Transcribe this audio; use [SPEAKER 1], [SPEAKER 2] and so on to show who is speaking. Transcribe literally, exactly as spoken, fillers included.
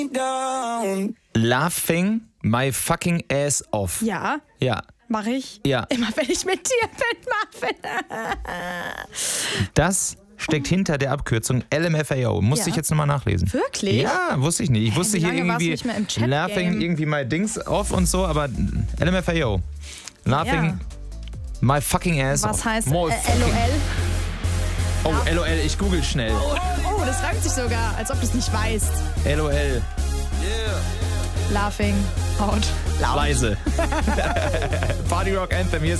[SPEAKER 1] Laughing my fucking ass off.
[SPEAKER 2] Ja.
[SPEAKER 1] Ja.
[SPEAKER 2] Mach ich.
[SPEAKER 1] Ja.
[SPEAKER 2] Immer wenn ich mit dir bin, Marvin.
[SPEAKER 1] Das steckt hinter der Abkürzung L M F A O. Musste
[SPEAKER 2] Ja.
[SPEAKER 1] ich jetzt nochmal nachlesen.
[SPEAKER 2] Wirklich?
[SPEAKER 1] Ja, wusste ich nicht. Ich wusste
[SPEAKER 2] wie
[SPEAKER 1] hier
[SPEAKER 2] lange warst du
[SPEAKER 1] irgendwie
[SPEAKER 2] nicht mehr im Chat-Game?
[SPEAKER 1] Laughing irgendwie my Dings off und so, aber L M F A O. Laughing
[SPEAKER 2] Ja.
[SPEAKER 1] my fucking ass
[SPEAKER 2] Was
[SPEAKER 1] off.
[SPEAKER 2] heißt äh,
[SPEAKER 1] My fucking-
[SPEAKER 2] LOL?
[SPEAKER 1] Oh, LOL, ich google schnell.
[SPEAKER 2] Oh, das reimt sich sogar, als ob du es nicht weißt.
[SPEAKER 1] LOL.
[SPEAKER 2] Laughing out loud.
[SPEAKER 1] Leise. Party Rock Anthem, hier ist